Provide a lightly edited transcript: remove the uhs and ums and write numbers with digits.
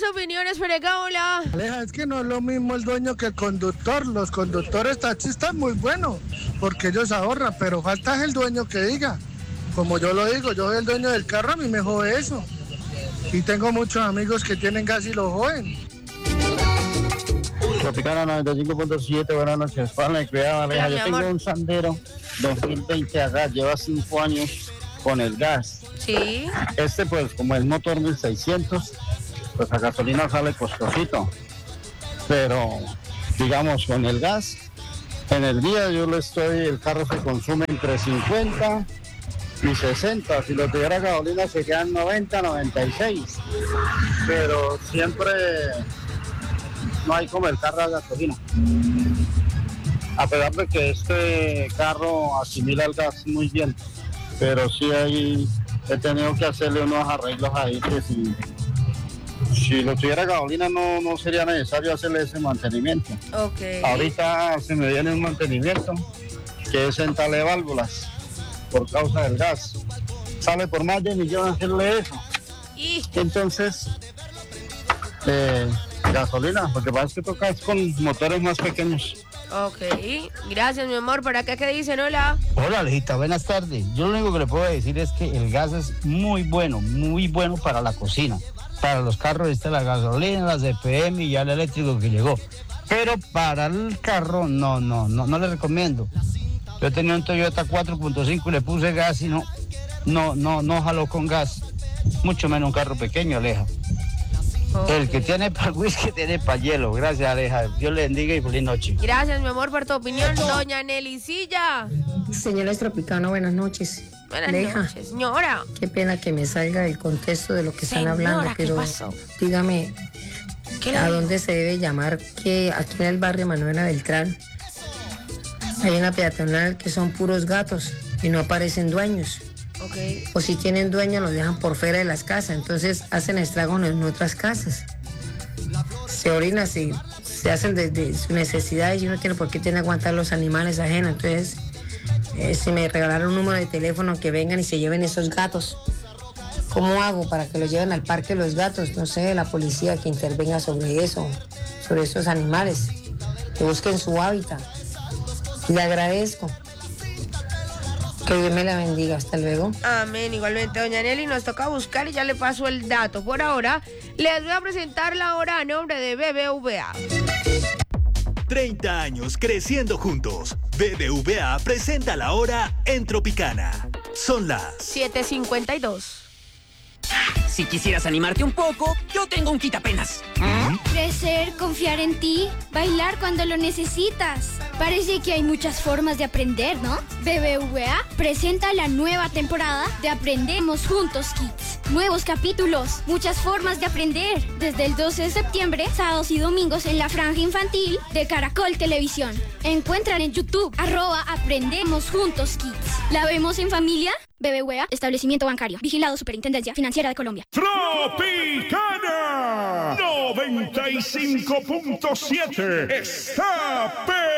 opiniones por acá, hola. Aleja, es que no es lo mismo el dueño que el conductor. Los conductores taxistas muy buenos, porque ellos ahorran, pero falta es el dueño que diga. Como yo lo digo, yo soy el dueño del carro, a mí me jode eso. Y tengo muchos amigos que tienen gas y lo joden. Tropicana 95.7, buenas noches. Para cuidado, Aleja. Hola, Yo tengo amor. un Sandero 2020 acá, lleva 5 años con el gas. Sí. Pues, como el motor 1600, pues a gasolina sale costosito. Pero, digamos, con el gas, en el día el carro se consume entre 50 y 60. Si lo tuviera gasolina se quedan 90, 96. Pero siempre no hay como el carro a gasolina. A pesar de que este carro asimila el gas muy bien, pero sí he tenido que hacerle unos arreglos ahí que si lo tuviera gasolina no sería necesario hacerle ese mantenimiento. Ok. Ahorita se me viene un mantenimiento que es sentarle válvulas por causa del gas. Sale por más de 1 millón hacerle eso. Y Entonces, gasolina, porque pasa que toca es con motores más pequeños. ok. Gracias, mi amor. ¿Por acá qué dicen? Hola. Hola, Alejita, buenas tardes. Yo lo único que le puedo decir es que el gas es muy bueno para la cocina. Para los carros está la gasolina, la CPM y ya el eléctrico que llegó. Pero para el carro no le recomiendo. Yo tenía un Toyota 4.5 y le puse gas y no jaló con gas. Mucho menos un carro pequeño, Aleja. Ok. El que tiene para whisky tiene para hielo. Gracias, Aleja. Dios le bendiga y feliz noche. Gracias, mi amor, por tu opinión. Doña Nelicilla. Señores Tropicano, buenas noches. Buenas Aleja, noches, señora. qué pena que me salga del contexto de lo que están Señora, hablando, ¿qué pero pasó? dígame, ¿Qué le ¿a digo? dónde se debe llamar? Que aquí en el barrio Manuela Beltrán hay una peatonal que son puros gatos y no aparecen dueños. Ok. O si tienen dueños los dejan por fuera de las casas, entonces hacen estragos en otras casas. Se orinan, se hacen desde sus necesidades y uno tiene por qué tiene que aguantar los animales ajenos. Entonces, si me regalaron un número de teléfono que vengan y se lleven esos gatos, ¿cómo hago para que los lleven al parque los gatos? No sé, la policía que intervenga sobre eso, sobre esos animales, que busquen su hábitat. Le agradezco. Que Dios me la bendiga. Hasta luego. Amén. Igualmente, doña Nelly, nos toca buscar y ya le paso el dato. Por ahora, les voy a presentar la hora a nombre de BBVA. 30 años creciendo juntos. BBVA presenta la hora en Tropicana. Son las 7:52. Si quisieras animarte un poco, yo tengo un quitapenas. Crecer, confiar en ti, bailar cuando lo necesitas. Parece que hay muchas formas de aprender, ¿no? BBVA presenta la nueva temporada de Aprendemos Juntos Kids. Nuevos capítulos, muchas formas de aprender. Desde el 12 de septiembre, sábados y domingos en la franja infantil de Caracol Televisión. Encuentran en YouTube @Aprendemos Juntos Kids. ¿La vemos en familia? BBVA, establecimiento bancario. Vigilado Superintendencia Financiera de Colombia. Tropicana 95.7 está